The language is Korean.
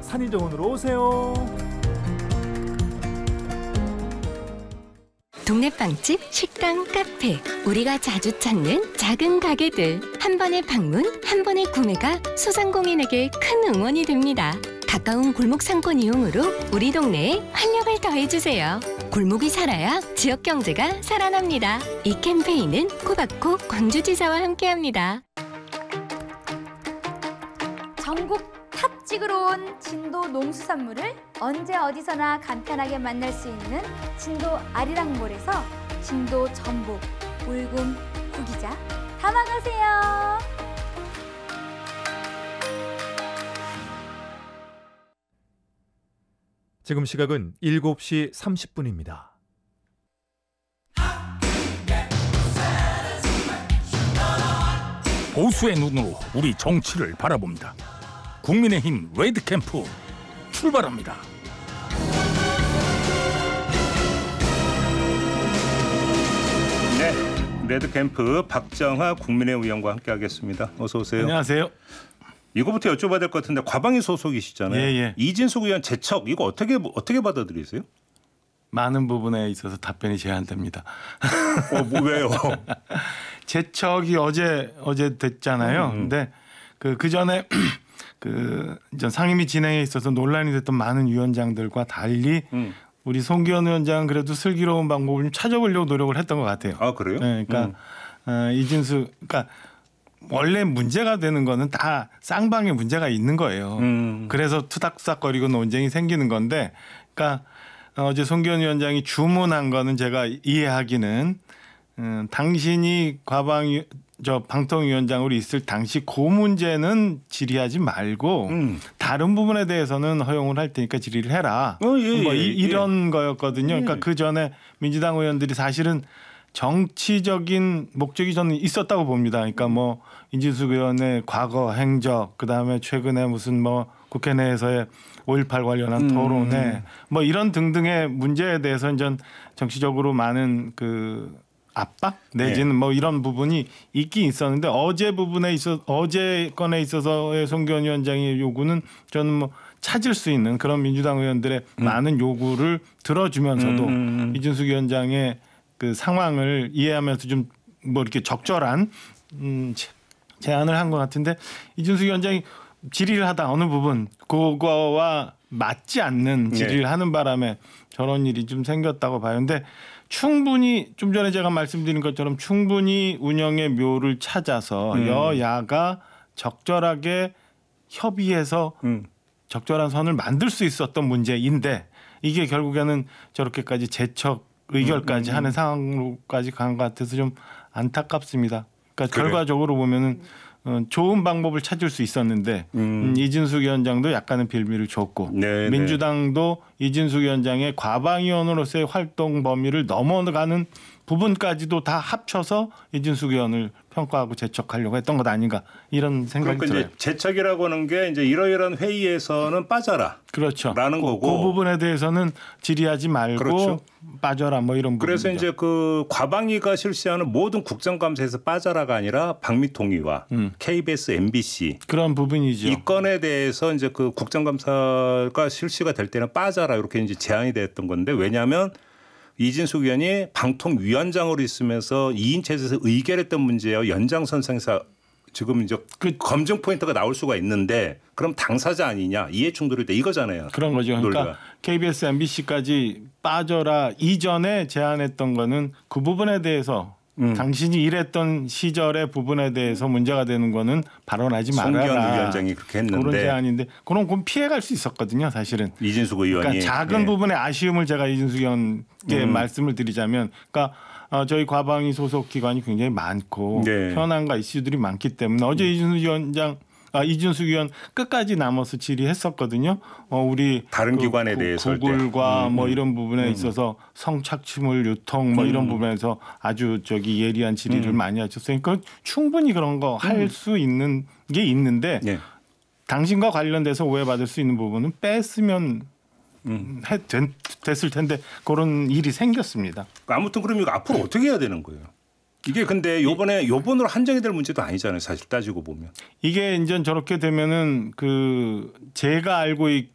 산이정원으로 오세요. 동네 빵집, 식당, 카페, 우리가 자주 찾는 작은 가게들. 한 번의 방문, 한 번의 구매가 소상공인에게 큰 응원이 됩니다. 가까운 골목 상권 이용으로 우리 동네에 활력을 더해주세요. 골목이 살아야 지역 경제가 살아납니다. 이 캠페인은 코바코 광주지사와 함께합니다. 전국 탑 찍으러 온 진도 농수산물을 언제 어디서나 간편하게 만날 수 있는 진도 아리랑몰에서 진도 전복, 울금, 구기자 담아가세요. 지금 시각은 7시 30분입니다. 보수의 눈으로 우리 정치를 바라봅니다. 국민의힘 레드캠프 출발합니다. 네, 레드캠프 박정하 국민의힘 의원과 함께하겠습니다. 어서 오세요. 안녕하세요. 이거부터 여쭤봐야 될 것 같은데 과방위 소속이시잖아요. 예. 이진숙 의원 제척 이거 어떻게 받아들이세요? 많은 부분에 있어서 답변이 제한됩니다. 왜요? 제척이 어제 됐잖아요. 근데 그 전에 전 상임위 진행에 있어서 논란이 됐던 많은 위원장들과 달리 우리 송기현 위원장은 그래도 슬기로운 방법을 좀 찾아보려고 노력을 했던 것 같아요. 아 그래요? 네, 그러니까 이진숙, 그러니까 원래 문제가 되는 거는 다 쌍방에 문제가 있는 거예요. 그래서 투닥투닥거리고 논쟁이 생기는 건데, 그러니까 어제 송기현 위원장이 주문한 거는 제가 이해하기는 당신이 방통위원장으로 있을 당시 그 문제는 질의하지 말고 다른 부분에 대해서는 허용을 할 테니까 질의를 해라. 이런 거였거든요. 그러니까 그 전에 민주당 의원들이 사실은 정치적인 목적이 저는 있었다고 봅니다. 그러니까 뭐 이진숙 의원의 과거 행적, 그 다음에 최근에 무슨 뭐 국회 내에서의 5.18 관련한 토론회, 뭐 이런 등등의 문제에 대해서 이제 정치적으로 많은 그 압박 내지는 뭐 이런 부분이 있긴 있었는데 어제 건에 있어서의 송기현 위원장의 요구는 저는 뭐 찾을 수 있는 그런 민주당 의원들의 많은 요구를 들어주면서도 이진숙 위원장의 그 상황을 이해하면서 좀 뭐 이렇게 적절한 제안을 한 것 같은데 이준수 위원장이 질의를 하다 어느 부분 그거와 맞지 않는 질의를 하는 바람에 저런 일이 좀 생겼다고 봐요. 근데 충분히 좀 전에 제가 말씀드린 것처럼 충분히 운영의 묘를 찾아서 여야가 적절하게 협의해서 적절한 선을 만들 수 있었던 문제인데 이게 결국에는 저렇게까지 재척 의결까지 하는 상황으로까지 간 것 같아서 좀 안타깝습니다. 그러니까 그래요? 결과적으로 보면은 좋은 방법을 찾을 수 있었는데 이진숙 위원장도 약간의 빌미를 줬고 민주당도 이진숙 위원장의 과방위원으로서의 활동 범위를 넘어가는 부분까지도 다 합쳐서 이진숙 의원을 평가하고 제척하려고 했던 것 아닌가 이런 생각이 그러니까 들어요. 이제 제척이라고 하는 게 이제 이러이러한 회의에서는 빠져라. 그렇죠. 라는 거고 그 부분에 대해서는 질의하지 말고 그렇죠. 빠져라 뭐 이런 부분. 그래서 이제 그 과방위가 실시하는 모든 국정감사에서 빠져라가 아니라 방미통위와 KBS, MBC 그런 부분이죠. 이 건에 대해서 이제 그 국정감사가 실시가 될 때는 빠져라 이렇게 이제 제안이 됐던 건데 왜냐하면 이진숙 의원이 방통위원장으로 있으면서 2인 체제에서 의결했던 문제와 연장선상에서 지금 이제 검증 포인트가 나올 수가 있는데 그럼 당사자 아니냐 이해 충돌이 돼 이거잖아요. 그런 거죠. 그러니까 논리가. KBS, MBC까지 빠져라 이전에 제안했던 거는 그 부분에 대해서 당신이 일했던 시절의 부분에 대해서 문제가 되는 거는 발언하지 말아라. 송기현 위원장이 그렇게 했는데 그런 제안인데 그건 피해갈 수 있었거든요. 사실은. 이진숙 의원이. 그러니까 작은 부분의 아쉬움을 제가 이진숙 의원께 말씀을 드리자면 그러니까 저희 과방위 소속 기관이 굉장히 많고 현안과 이슈들이 많기 때문에 어제 이준숙 의원 끝까지 남아서 질의했었거든요. 우리 다른 기관에 대해서 구글과 뭐 이런 부분에 있어서 성착취물 유통 뭐 이런 부분에서 아주 예리한 질의를 많이 하셨어요. 그러니까 충분히 그런 거 할 수 있는 게 있는데 당신과 관련돼서 오해받을 수 있는 부분은 뺐으면 됐을 텐데 그런 일이 생겼습니다. 아무튼 그럼 이거 앞으로 어떻게 해야 되는 거예요? 이게 근데 요번으로 한정이 될 문제도 아니잖아요. 사실 따지고 보면. 이게 이제 저렇게 되면은 제가 알고